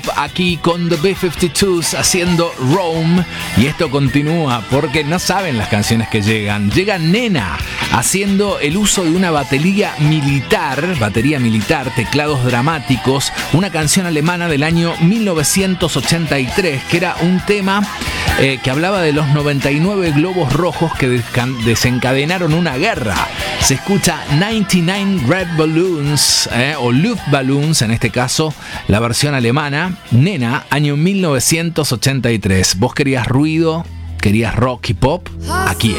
Aquí con The B-52s haciendo Rome, y esto continúa porque no saben las canciones que llegan. Llega Nena haciendo el uso de una batería militar, teclados dramáticos, una canción alemana del año 1983 que era un tema que hablaba de los 99 globos rojos que desencadenaron una guerra. Se escucha 99 Red Balloons o Luftballons, en este caso la versión alemana. Nena, año 1983. ¿Vos querías ruido? ¿Querías rock y pop? Aquí